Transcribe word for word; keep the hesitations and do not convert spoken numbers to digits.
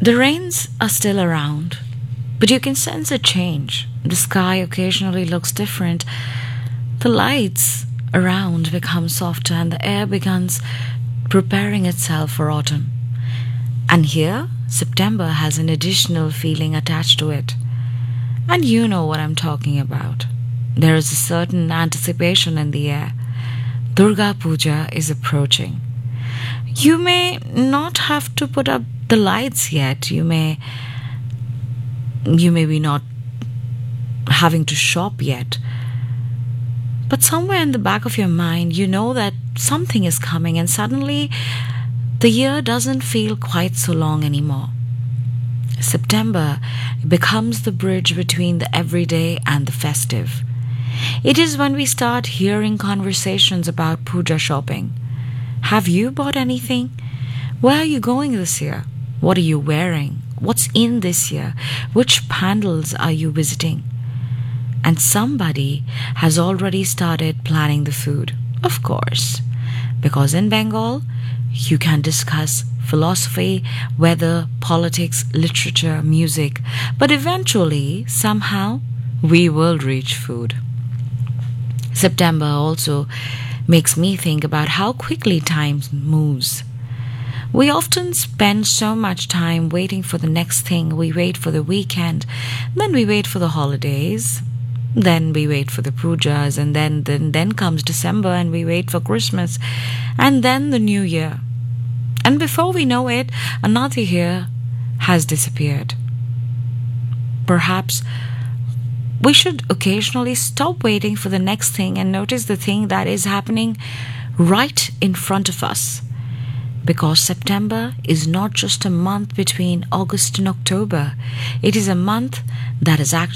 The rains are still around, but you can sense a change. The sky occasionally looks different. The lights around become softer, and the air begins preparing itself for autumn. And here, September has an additional feeling attached to it. And you know what I'm talking about. There is a certain anticipation in the air. Durga Puja is approaching. You may not have to put up the lights yet. You may you may be not having to shop yet. But somewhere in the back of your mind, you know that something is coming, and suddenly the year doesn't feel quite so long anymore. September becomes the bridge between the everyday and the festive. It is when we start hearing conversations about puja shopping. Have you bought anything? Where are you going this year? What are you wearing? What's in this year? Which pandals are you visiting? And somebody has already started planning the food. Of course, because in Bengal, you can discuss philosophy, weather, politics, literature, music, but eventually, somehow, we will reach food. September also makes me think about how quickly time moves. We often spend so much time waiting for the next thing. We wait for the weekend, then we wait for the holidays, then we wait for the pujas, and then, then, then comes December and we wait for Christmas, and then the New Year. And before we know it, another year has disappeared. Perhaps we should occasionally stop waiting for the next thing and notice the thing that is happening right in front of us. Because September is not just a month between August and October, it is a month that is actually